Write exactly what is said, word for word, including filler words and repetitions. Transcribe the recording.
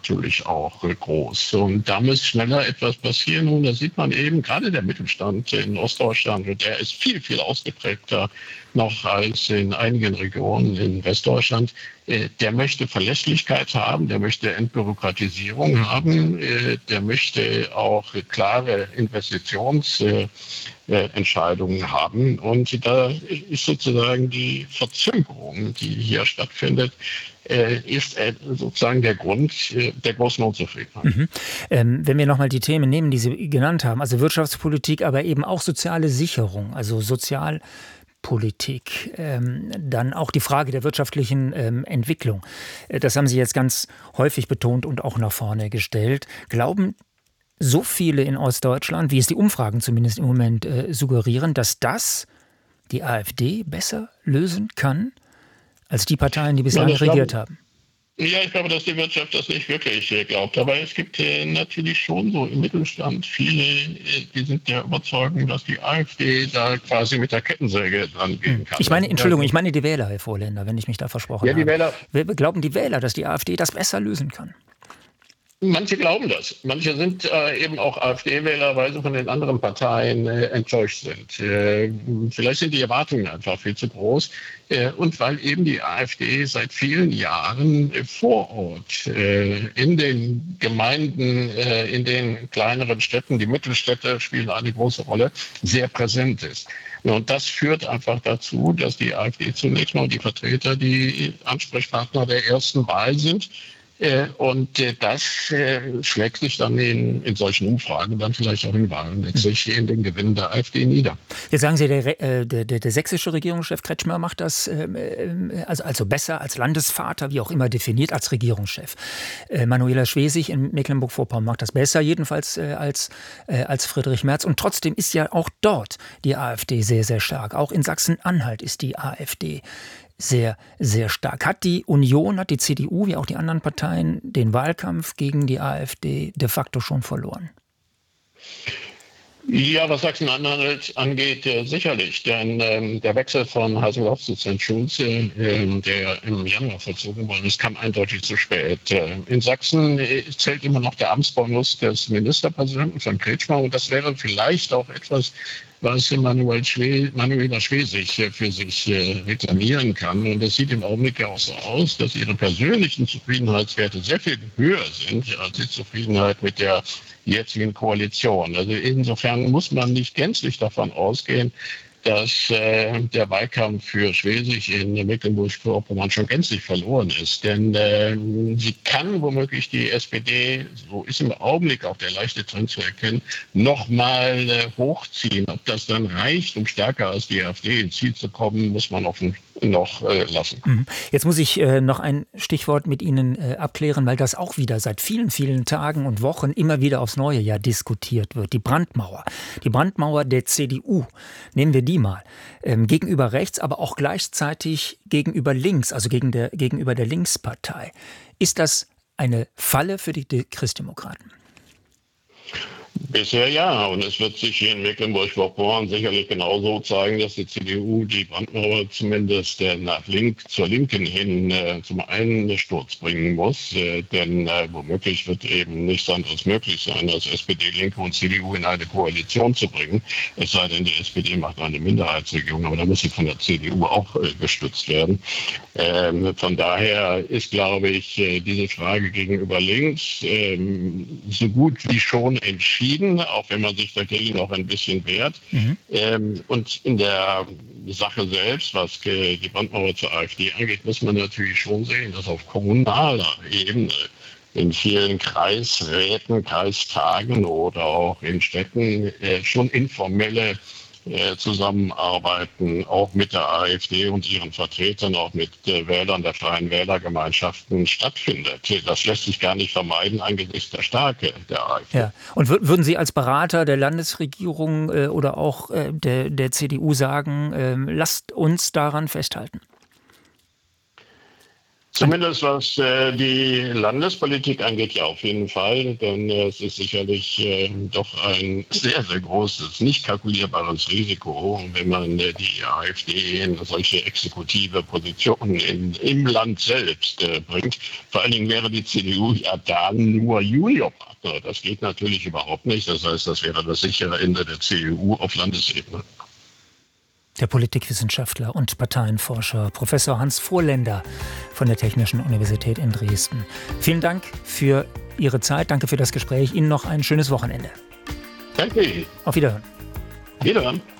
natürlich auch äh, groß. Und da muss schneller etwas passieren. Und da sieht man eben, gerade der Mittelstand in Ostdeutschland, und der ist viel, viel ausgeprägter noch als in einigen Regionen in Westdeutschland. Äh, der möchte Verlässlichkeit haben, der möchte Entbürokratisierung haben, äh, der möchte auch klare Investitionsentscheidungen äh, haben. Und da ist sozusagen die Verzögerung, die hier stattfindet, äh, ist äh, sozusagen der Grund äh, der großen Unzufriedenheit. Mhm. Ähm, wenn wir nochmal die Themen nehmen, die Sie genannt haben, also Wirtschaftspolitik, aber eben auch soziale Sicherung, also Sozialpolitik, ähm, dann auch die Frage der wirtschaftlichen ähm, Entwicklung. Äh, Das haben Sie jetzt ganz häufig betont und auch nach vorne gestellt. Glauben so viele in Ostdeutschland, wie es die Umfragen zumindest im Moment äh, suggerieren, dass das die AfD besser lösen kann als die Parteien, die bislang Ja, das regiert glaube, haben? ja, ich glaube, dass die Wirtschaft das nicht wirklich äh, glaubt. Aber es gibt äh, natürlich schon so im Mittelstand viele, äh, die sind der Überzeugung, dass die AfD da quasi mit der Kettensäge dran Hm. gehen kann. Ich meine, Also, da Entschuldigung, ich sind, meine die Wähler, Herr Vorländer, wenn ich mich da versprochen ja, die habe. Wähler. Wir- Glauben die Wähler, dass die AfD das besser lösen kann? Manche glauben das. Manche sind äh, eben auch AfD-Wähler, weil sie von den anderen Parteien äh, enttäuscht sind. Äh, vielleicht sind die Erwartungen einfach viel zu groß. Äh, und weil eben die AfD seit vielen Jahren äh, vor Ort äh, in den Gemeinden, äh, in den kleineren Städten, die Mittelstädte spielen eine große Rolle, sehr präsent ist. Ja, und das führt einfach dazu, dass die AfD zunächst mal die Vertreter, die Ansprechpartner der ersten Wahl sind. Äh, Und äh, das äh, schlägt sich dann in, in solchen Umfragen dann vielleicht auch in Wahlen letztlich in den Gewinn der AfD nieder. Jetzt sagen Sie, der, Re- äh, der, der, der sächsische Regierungschef Kretschmer macht das ähm, äh, also, also besser als Landesvater, wie auch immer definiert, als Regierungschef. Äh, Manuela Schwesig in Mecklenburg-Vorpommern macht das besser, jedenfalls äh, als, äh, als Friedrich Merz. Und trotzdem ist ja auch dort die AfD sehr, sehr stark. Auch in Sachsen-Anhalt ist die AfD sehr, sehr stark. Hat die Union, hat die C D U, wie auch die anderen Parteien, den Wahlkampf gegen die AfD de facto schon verloren? Ja, was Sachsen-Anhalt angeht, äh, sicherlich. Denn ähm, der Wechsel von Haseloff zu Cent Schulze, äh, der im Januar vollzogen worden ist, kam eindeutig zu spät. Äh, in Sachsen äh, zählt immer noch der Amtsbonus des Ministerpräsidenten von Kretschmer. Und das wäre vielleicht auch etwas, was Manuel Schwe Manuela Schwesig äh, für sich äh, reklamieren kann. Und es sieht im Augenblick ja auch so aus, dass ihre persönlichen Zufriedenheitswerte sehr viel höher sind als die Zufriedenheit mit der jetzigen Koalition. Also insofern muss man nicht gänzlich davon ausgehen, dass äh, der Wahlkampf für Schwesig in Mecklenburg-Vorpommern schon gänzlich verloren ist. Denn äh, sie kann womöglich die S P D, so ist im Augenblick auch der leichte Trend zu erkennen, nochmal äh, hochziehen. Ob das dann reicht, um stärker als die AfD ins Ziel zu kommen, muss man offen noch äh, lassen. Mhm. Jetzt muss ich äh, noch ein Stichwort mit Ihnen äh, abklären, weil das auch wieder seit vielen, vielen Tagen und Wochen immer wieder aufs neue Jahr diskutiert wird. Die Brandmauer. Die Brandmauer der C D U. Nehmen wir die mal. Ähm, gegenüber rechts, aber auch gleichzeitig gegenüber links, also gegen der, gegenüber der Linkspartei. Ist das eine Falle für die De- Christdemokraten? Bisher ja, und es wird sich hier in Mecklenburg-Vorpommern sicherlich genauso zeigen, dass die C D U die Brandmauer zumindest äh, nach link, zur Linken hin äh, zum Einsturz bringen muss. Äh, denn äh, womöglich wird eben nichts anderes möglich sein, als S P D, Linke und C D U in eine Koalition zu bringen. Es sei denn, die S P D macht eine Minderheitsregierung, aber da muss sie von der C D U auch äh, gestützt werden. Ähm, von daher ist, glaube ich, äh, diese Frage gegenüber links ähm, so gut wie schon entschieden, auch wenn man sich dagegen auch ein bisschen wehrt. Mhm. Ähm, und in der Sache selbst, was äh, die Brandmauer zur AfD angeht, muss man natürlich schon sehen, dass auf kommunaler Ebene in vielen Kreisräten, Kreistagen oder auch in Städten äh, schon informelle äh, Zusammenarbeiten auch mit der AfD und ihren Vertretern, auch mit äh, Wählern der Freien Wählergemeinschaften stattfindet. Das lässt sich gar nicht vermeiden angesichts der Stärke der AfD. Ja. Und wür- würden Sie als Berater der Landesregierung äh, oder auch äh, der, der C D U sagen, äh, lasst uns daran festhalten? Zumindest was äh, die Landespolitik angeht, ja auf jeden Fall, denn äh, es ist sicherlich äh, doch ein sehr, sehr großes, nicht kalkulierbares Risiko, wenn man äh, die AfD in solche exekutive Positionen in, im Land selbst äh, bringt. Vor allen Dingen wäre die C D U ja dann nur Juniorpartner. Das geht natürlich überhaupt nicht. Das heißt, das wäre das sichere Ende der C D U auf Landesebene. Der Politikwissenschaftler und Parteienforscher Professor Hans Vorländer von der Technischen Universität in Dresden. Vielen Dank für Ihre Zeit, danke für das Gespräch. Ihnen noch ein schönes Wochenende. Danke. Auf Wiederhören. Wiederhören.